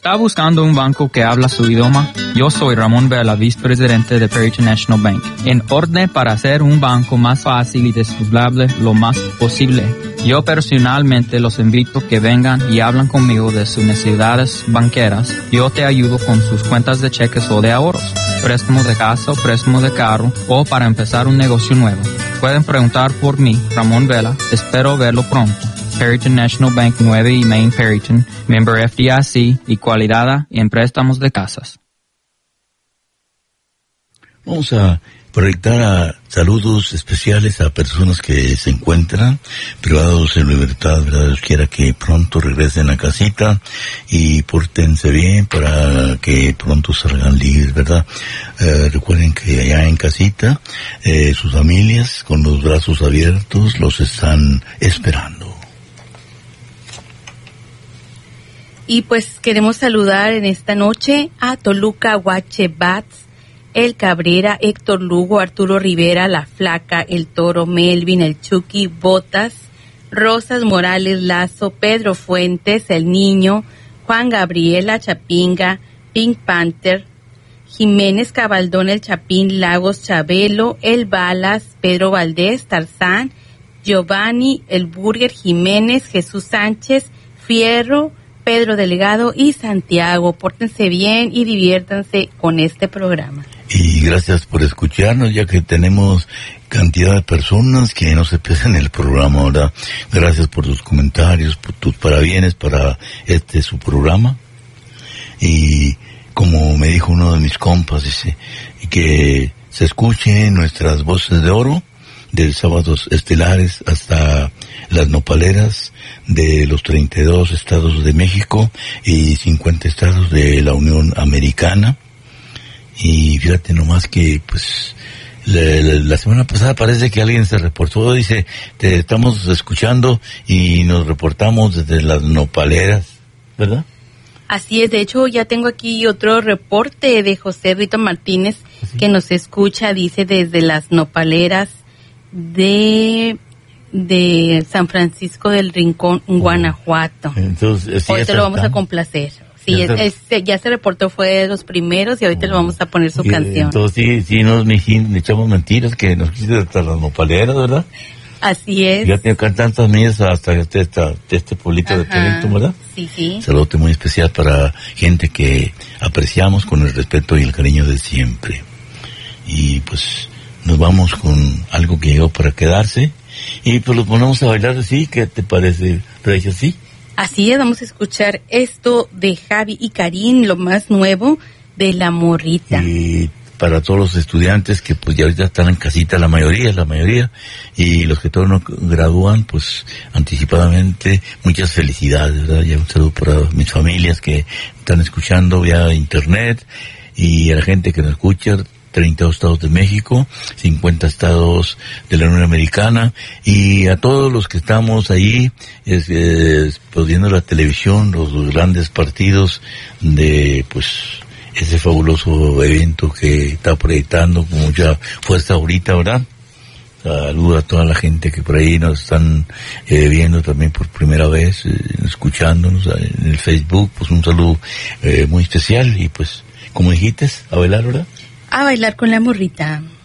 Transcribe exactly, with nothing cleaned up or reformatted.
¿Está buscando un banco que habla su idioma? Yo soy Ramón Vela, vicepresidente de Perryton National Bank. En orden para hacer un banco más fácil y disponible lo más posible. Yo personalmente los invito a que vengan y hablen conmigo de sus necesidades banqueras. Yo te ayudo con sus cuentas de cheques o de ahorros, préstamo de casa, préstamo de carro o para empezar un negocio nuevo. Pueden preguntar por mí, Ramón Vela. Espero verlo pronto. Perryton National Bank nueve y Main Perryton, member F D I C y cualidad en préstamos de casas. Vamos a proyectar a saludos especiales a personas que se encuentran privados en libertad, ¿verdad? Dios quiera que pronto regresen a casita y pórtense bien para que pronto salgan libres, ¿verdad? Eh, recuerden que allá en casita, eh, sus familias con los brazos abiertos los están esperando. Y pues queremos saludar en esta noche a Toluca Huache Bats, El Cabrera, Héctor Lugo, Arturo Rivera, La Flaca, El Toro, Melvin, El Chucky, Botas, Rosas Morales Lazo, Pedro Fuentes, El Niño, Juan Gabriela Chapinga, Pink Panther, Jiménez Cabaldón, El Chapín, Lagos Chabelo, El Balas, Pedro Valdés, Tarzán, Giovanni, El Burger Jiménez, Jesús Sánchez, Fierro, Pedro Delegado y Santiago. Pórtense bien y diviértanse con este programa. Y gracias por escucharnos, ya que tenemos cantidad de personas que nos empiezan el programa, ¿verdad? Gracias por tus comentarios, por tus parabienes para este su programa. Y como me dijo uno de mis compas, dice, que se escuchen nuestras voces de oro, de sábados estelares hasta las nopaleras de los treinta y dos estados de México y cincuenta estados de la Unión Americana. Y fíjate nomás que, pues, la, la, la semana pasada parece que alguien se reportó, dice, te estamos escuchando y nos reportamos desde las nopaleras, ¿verdad? Así es, de hecho ya tengo aquí otro reporte de José Rito Martínez, ¿sí?, que nos escucha, dice, desde las nopaleras de de San Francisco del Rincón, Guanajuato. Entonces, sí, hoy te lo vamos a complacer. Sí, ya, es, es, ya se reportó, fue de los primeros y ahorita oh, le vamos a poner su y, canción. Entonces sí, sí nos me, me echamos mentiras que nos quise hasta las nopaleras, ¿verdad? Así es. Ya tengo tantas millas hasta este, esta, este pueblito de Perryton, ¿verdad? Sí, sí. Saludo muy especial para gente que apreciamos con el respeto y el cariño de siempre. Y pues nos vamos con algo que llegó para quedarse y pues lo ponemos a bailar así. ¿Qué te parece, Regia? ¿Sí? Así es, vamos a escuchar esto de Javi y Karim, lo más nuevo de La Morrita. Y para todos los estudiantes que pues ya ahorita están en casita, la mayoría, la mayoría, y los que todavía no gradúan, pues anticipadamente muchas felicidades, ¿verdad? Ya un saludo para mis familias que están escuchando vía internet y a la gente que nos escucha, treinta y dos estados de México, cincuenta estados de la Unión Americana, y a todos los que estamos ahí, es, es, pues viendo la televisión, los, los grandes partidos de, pues, ese fabuloso evento que está proyectando con mucha fuerza ahorita, ¿verdad? Saludo a toda la gente que por ahí nos están eh, viendo también por primera vez, eh, escuchándonos en el Facebook, pues un saludo eh, muy especial, y pues, como dijiste, a bailar, ¿verdad? A bailar con La Morrita.